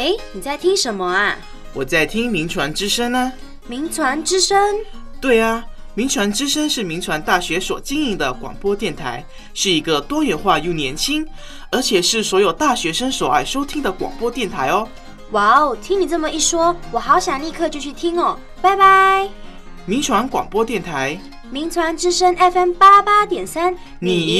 你在听什么啊？ 我在听民传之声啊。 民传之声？ 对啊，民传之声是民传大学所经营的广播电台，是一个多元化又年轻，而且是所有大学生所爱收听的广播电台哦。 哇哦，听你这么一说，我好想立刻就去听哦。拜拜。 民传广播电台， 民传之声 FM88.3， 你